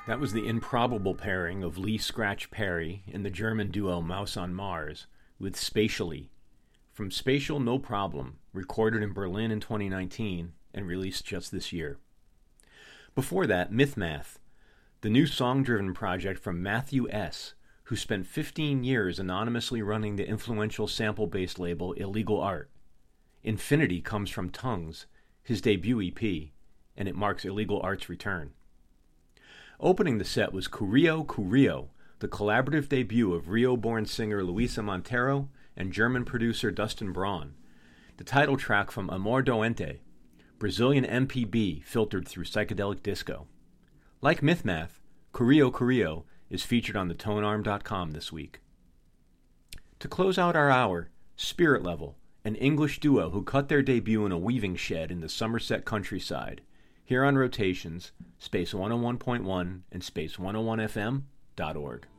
That was the improbable pairing of Lee Scratch Perry and the German duo Mouse on Mars with Spatially, from Spatial No Problem, recorded in Berlin in 2019 and released just this year. Before that, Mythmath, the new song-driven project from Matthew S., who spent 15 years anonymously running the influential sample-based label Illegal Art. Infinity comes from Tongues, his debut EP, and it marks Illegal Art's return. Opening the set was Curio Curio, the collaborative debut of Rio-born singer Luisa Montero and German producer Dustin Braun, the title track from Amor Doente, Brazilian MPB filtered through psychedelic disco. Like Mythmath, Curio Curio is featured on thetonearm.com this week. To close out our hour, Spirit Level, an English duo who cut their debut in a weaving shed in the Somerset countryside, here on Rotations, Space 101.1 and Space101FM.org.